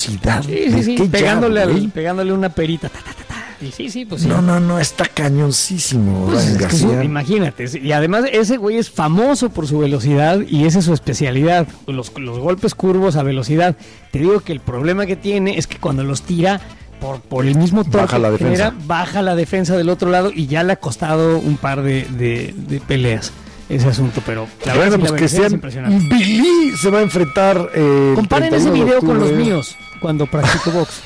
velocidad. Sí. Pegándole una perita. Sí, pues sí. No, está cañoncísimo. Pues es que imagínate. Y además ese güey es famoso por su velocidad y esa es su especialidad. Los golpes curvos a velocidad. Te digo que el problema que tiene es que cuando los tira por el mismo torque que genera, baja la defensa del otro lado y ya le ha costado un par de peleas ese asunto, pero la verdad pues que sean impresionante. Billy se va a enfrentar. Comparen ese video con los míos cuando practico box.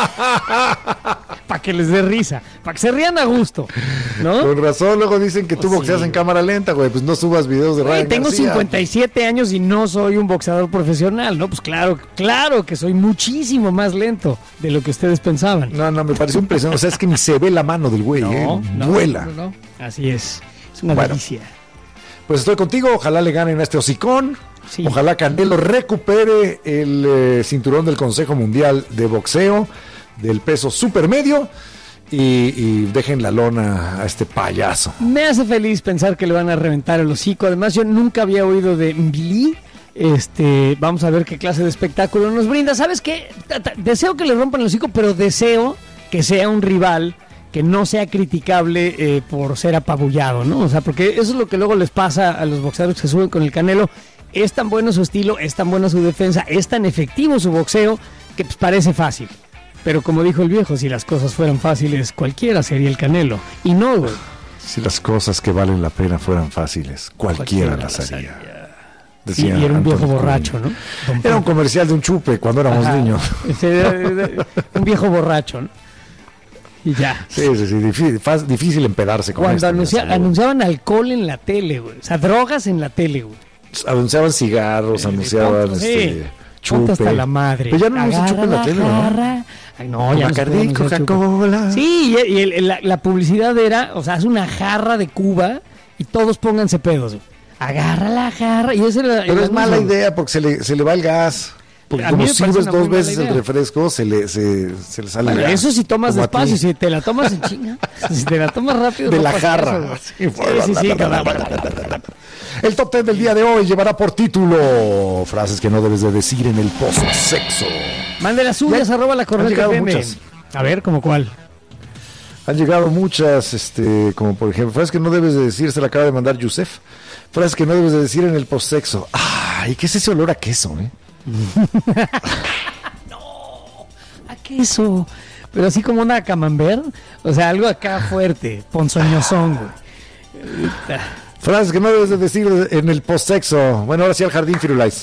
Para que les dé risa, para que se rían a gusto, ¿no? Con razón, luego dicen que tú boxeas en cámara lenta, güey, pues no subas videos de Ryan Tengo García. 57 años y no soy un boxeador profesional, ¿no? Pues claro que soy muchísimo más lento de lo que ustedes pensaban. No, me pareció impresionante, o sea, es que ni se ve la mano del güey, vuela. No. Así es una delicia. Pues estoy contigo, ojalá le ganen a este hocicón. Sí. Ojalá Canelo recupere el cinturón del Consejo Mundial de Boxeo del peso supermedio y dejen la lona a este payaso. Me hace feliz pensar que le van a reventar el hocico. Además, yo nunca había oído de Billy. Vamos a ver qué clase de espectáculo nos brinda. ¿Sabes qué? Deseo que le rompan el hocico, pero deseo que sea un rival que no sea criticable por ser apabullado, ¿no? O sea, porque eso es lo que luego les pasa a los boxeadores que suben con el Canelo. Es tan bueno su estilo, es tan buena su defensa, es tan efectivo su boxeo que pues, parece fácil. Pero como dijo el viejo, si las cosas fueran fáciles, cualquiera sería el Canelo. Y no, güey. Si las cosas que valen la pena fueran fáciles, cualquiera las haría. Sí, y era un viejo borracho, ¿no? Era un comercial de un chupe cuando éramos niños. Un viejo borracho, ¿no? Y ya. Sí, difícil empedarse con cuando anunciaban alcohol en la tele, güey. O sea, drogas en la tele, güey. Anunciaban cigarros, anunciaban chupe. Hasta la madre. Pero ya no se chupa en la tele, ¿no? Ay, no, ya Bacardí, Coca-Cola. Sí, y la publicidad era, o sea, es una jarra de Cuba y todos pónganse pedos, güey. Agarra la jarra. Y ese era, pero es mala idea porque se le va el gas. Porque como sirves 2 veces el refresco, se le sale el gas. Eso si tomas despacio, si te la tomas en chinga. Si te la tomas rápido. De la jarra. Sí. El top 10 del día de hoy llevará por título frases que no debes de decir en el post-sexo. Mande las suyas, @lacorneta. A ver, ¿cómo cuál? Han llegado muchas, como por ejemplo, frases que no debes de decir, se la acaba de mandar Yusef. Frases que no debes de decir en el post-sexo. Ay, ¿qué es ese olor a queso, No, a queso. Pero así como una camembert. O sea, algo acá fuerte, ponzoñosón, güey. Frases que no debes de decir en el post-sexo. Bueno, ahora sí al jardín, Firulais.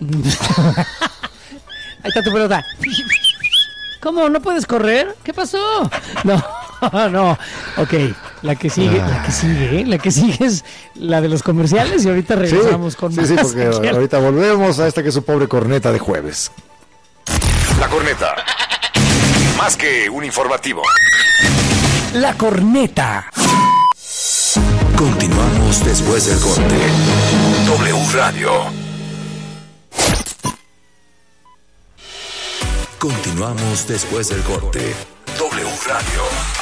Ahí está tu pelota. ¿Cómo? ¿No puedes correr? ¿Qué pasó? No. Ok, la que sigue es la de los comerciales y ahorita regresamos con más. Sí, porque ahorita volvemos a esta que es su pobre corneta de jueves. La corneta. Más que un informativo. La corneta. Continuamos después del corte. W Radio. Continuamos después del corte. W Radio.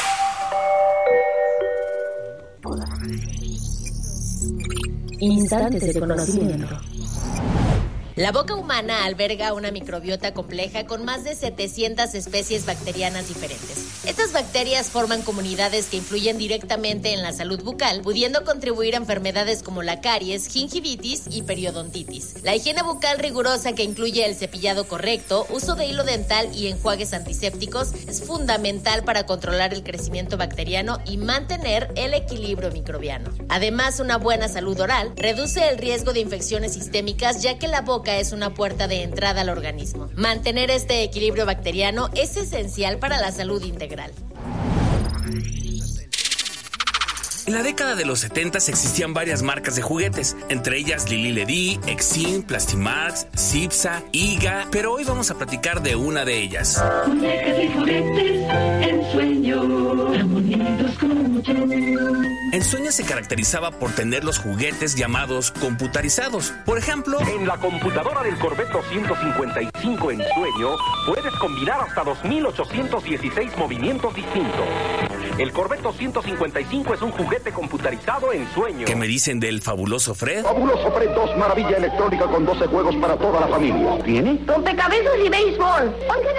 Instantes de conocimiento. La boca humana alberga una microbiota compleja con más de 700 especies bacterianas diferentes. Estas bacterias forman comunidades que influyen directamente en la salud bucal, pudiendo contribuir a enfermedades como la caries, gingivitis y periodontitis. La higiene bucal rigurosa, que incluye el cepillado correcto, uso de hilo dental y enjuagues antisépticos, es fundamental para controlar el crecimiento bacteriano y mantener el equilibrio microbiano. Además, una buena salud oral reduce el riesgo de infecciones sistémicas, ya que la boca es una puerta de entrada al organismo. Mantener este equilibrio bacteriano es esencial para la salud integral. En la década de los 70 existían varias marcas de juguetes, entre ellas Lili Ledy, Exim, Plastimax, Cipsa, Iga, pero hoy vamos a platicar de una de ellas. Muñecas y juguetes, Ensueño, tan bonitos como yo. Ensueño se caracterizaba por tener los juguetes llamados computarizados. Por ejemplo, en la computadora del Corvette 255 Ensueño puedes combinar hasta 2.816 movimientos distintos. El Corvette 255 es un juguete computarizado Ensueño. ¿Qué me dicen del fabuloso Fred? Fabuloso Fred 2, maravilla electrónica con 12 juegos para toda la familia. ¿Tiene? Rompecabezas y béisbol. Oigan